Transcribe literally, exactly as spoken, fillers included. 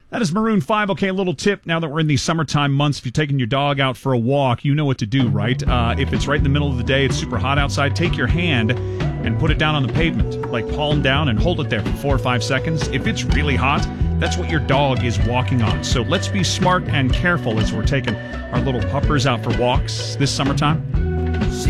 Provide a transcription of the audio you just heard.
That is Maroon five. Okay, a little tip now that we're in these summertime months. If you're taking your dog out for a walk, you know what to do, right? Uh, if it's right in the middle of the day, it's super hot outside, take your hand and put it down on the pavement. Like palm down and hold it there for four or five seconds. If it's really hot, that's what your dog is walking on. So let's be smart and careful as we're taking our little puppers out for walks this summertime.